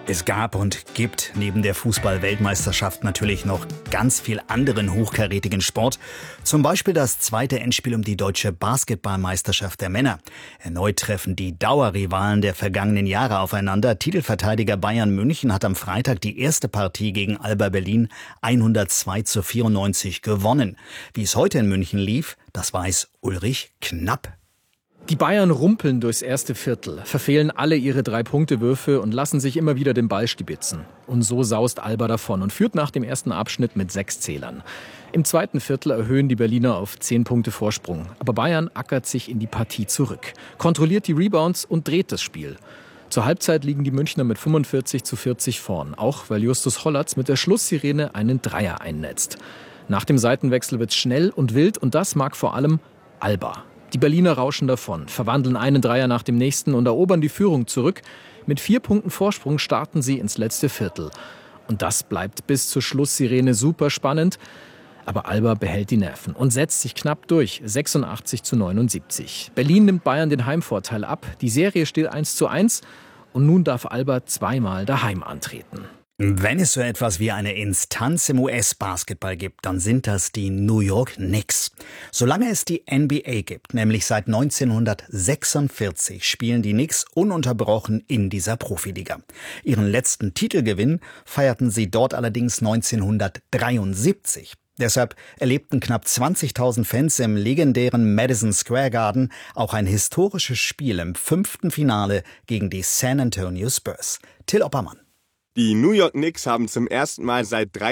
Es gab und gibt neben der Fußball-Weltmeisterschaft natürlich noch ganz viel anderen hochkarätigen Sport. Zum Beispiel das zweite Endspiel um die deutsche Basketballmeisterschaft der Männer. Erneut treffen die Dauerrivalen der vergangenen Jahre aufeinander. Titelverteidiger Bayern München hat am Freitag die erste Partie gegen Alba Berlin 102:94 gewonnen. Wie es heute in München lief, das weiß Ulrich Knapp. Die Bayern rumpeln durchs erste Viertel, verfehlen alle ihre 3-Punkte-Würfe und lassen sich immer wieder den Ball stibitzen. Und so saust Alba davon und führt nach dem ersten Abschnitt mit 6 Zählern. Im zweiten Viertel erhöhen die Berliner auf 10 Punkte Vorsprung. Aber Bayern ackert sich in die Partie zurück, kontrolliert die Rebounds und dreht das Spiel. Zur Halbzeit liegen die Münchner mit 45:40 vorn, auch weil Justus Hollatz mit der Schlusssirene einen Dreier einnetzt. Nach dem Seitenwechsel wird's schnell und wild und das mag vor allem Alba. Die Berliner rauschen davon, verwandeln einen Dreier nach dem nächsten und erobern die Führung zurück. Mit 4 Punkten Vorsprung starten sie ins letzte Viertel. Und das bleibt bis zur Schlusssirene super spannend. Aber Alba behält die Nerven und setzt sich knapp durch, 86:79. Berlin nimmt Bayern den Heimvorteil ab, die Serie steht 1:1 und nun darf Alba zweimal daheim antreten. Wenn es so etwas wie eine Instanz im US-Basketball gibt, dann sind das die New York Knicks. Solange es die NBA gibt, nämlich seit 1946, spielen die Knicks ununterbrochen in dieser Profiliga. Ihren letzten Titelgewinn feierten sie dort allerdings 1973. Deshalb erlebten knapp 20.000 Fans im legendären Madison Square Garden auch ein historisches Spiel im 5. Finale gegen die San Antonio Spurs. Till Oppermann. Die New York Knicks haben zum ersten Mal seit